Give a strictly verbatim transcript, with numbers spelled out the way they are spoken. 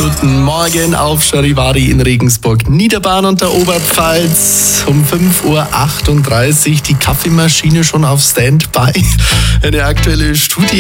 Guten Morgen auf Charivari in Regensburg, Niederbayern und der Oberpfalz. Um fünf Uhr achtunddreißig die Kaffeemaschine schon auf Standby. Eine aktuelle Studie